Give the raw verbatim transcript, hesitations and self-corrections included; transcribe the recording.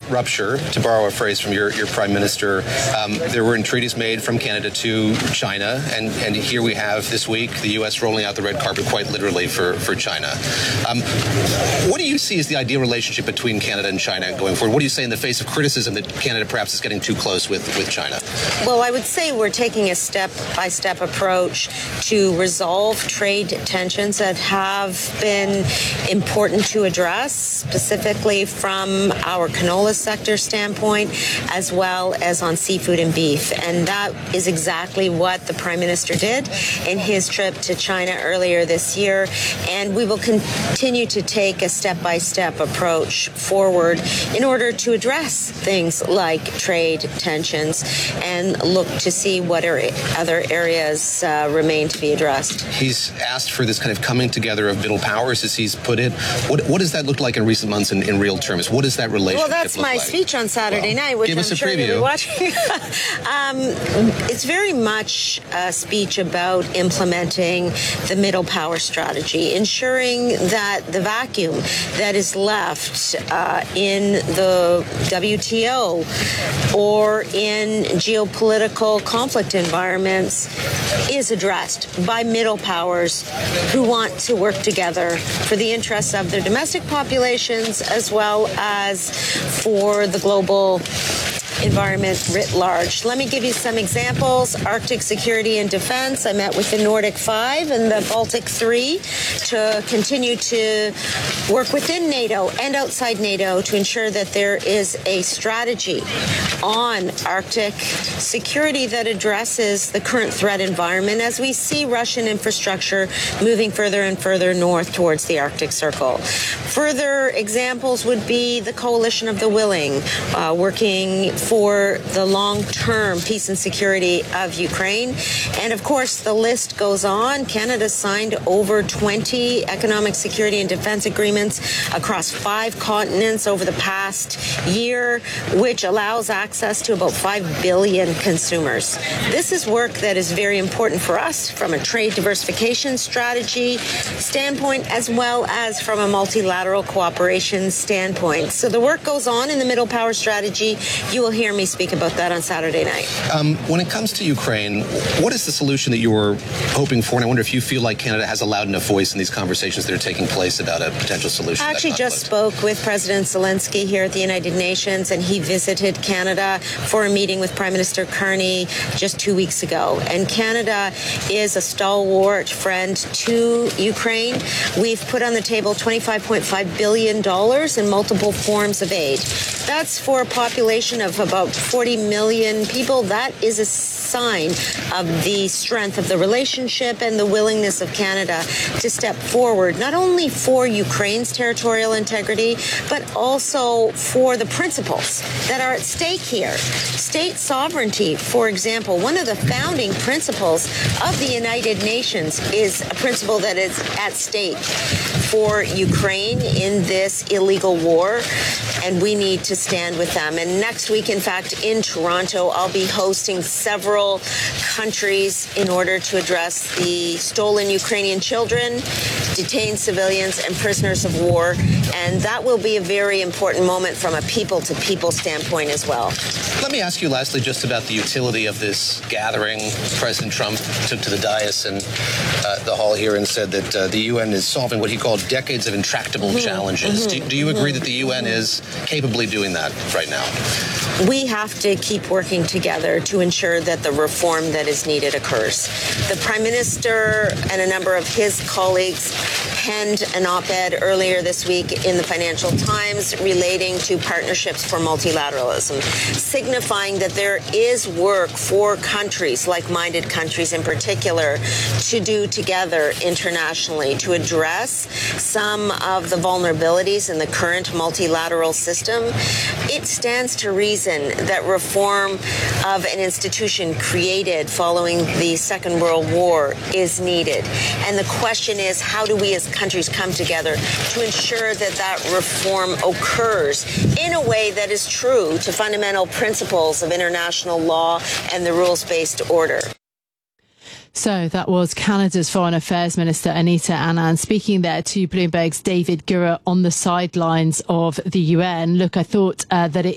rupture, to borrow a phrase from your, your prime minister. Um, there were entreaties made from Canada to China, and, and here we have this week the U S rolling out the red carpet quite literally for, for China. Um, what do you see as the ideal relationship between Canada and China going forward? What do you say in the face of criticism that Canada perhaps is getting too close with, with China? Well, I would say we're taking a step-by-step approach to resolve trade tensions that have been important to address, specifically from our canola sector standpoint, as well as on seafood and beef. And that is exactly what the Prime Minister did in his trip to China earlier this year. And we will continue to take a step-by-step approach forward in order to address things like trade tensions and look to see what are other areas uh, remain to be addressed. He's asked for this kind of coming together of middle powers, as he's put it. What, what does that look like in recent months in, in real terms? What does that relationship Well, that's look my like? speech on Saturday well, night, which give I'm us a sure preview. you'll be watching. um, it's very much a speech about implementing the middle power strategy, ensuring that the vacuum that is left uh, in the W T O or in geopolitical conflict environments is addressed by middle powers who want to work together for the interests of their domestic populations as well as for the global environment writ large. Let me give you some examples. Arctic security and defense. I met with the Nordic Five and the Baltic Three to continue to work within NATO and outside NATO to ensure that there is a strategy on Arctic security that addresses the current threat environment as we see Russian infrastructure moving further and further north towards the Arctic Circle. Further examples would be the Coalition of the Willing, uh, working for the long-term peace and security of Ukraine. And of course, the list goes on. Canada signed over twenty economic security and defense agreements across five continents over the past year, which allows access to about five billion consumers. This is work that is very important for us from a trade diversification strategy standpoint, as well as from a multilateral cooperation standpoint. So the work goes on in the middle power strategy. You will hear me speak about that on Saturday night. Um, when it comes to Ukraine, what is the solution that you were hoping for? And I wonder if you feel like Canada has a loud enough voice in these conversations that are taking place about a potential solution. I actually just spoke with President Zelensky here at the United Nations, and he visited Canada for a meeting with Prime Minister Carney just two weeks ago. And Canada is a stalwart friend to Ukraine. We've put on the table twenty-five point five billion dollars in multiple forms of aid. That's for a population of about forty million people. That is a sign of the strength of the relationship and the willingness of Canada to step forward, not only for Ukraine's territorial integrity, but also for the principles that are at stake here. State sovereignty, for example, one of the founding principles of the United Nations is a principle that is at stake for Ukraine in this illegal war, and we need to stand with them. And next week, in fact, in Toronto, I'll be hosting several countries in order to address the stolen Ukrainian children, detained civilians, and prisoners of war. And that will be a very important moment from a people-to-people standpoint as well. Let me ask you lastly just about the utility of this gathering. President Trump took to the dais and uh, the hall here and said that uh, the U N is solving what he called decades of intractable mm-hmm. challenges. Mm-hmm. Do, do you agree mm-hmm. that the U N is capably doing that right now? We have to keep working together to ensure that the reform that is needed occurs. The Prime Minister and a number of his colleagues penned an op-ed earlier this week in the Financial Times relating to partnerships for multilateralism, signifying that there is work for countries, like-minded countries in particular, to do together internationally to address some of the vulnerabilities in the current multilateral system. It stands to reason that reform of an institution created following the Second World War is needed. And the question is, how do we as countries come together to ensure that that reform occurs in a way that is true to fundamental principles of international law and the rules-based order? So that was Canada's Foreign Affairs Minister Anita Anand speaking there to Bloomberg's David Gura on the sidelines of the U N. Look, I thought uh, that it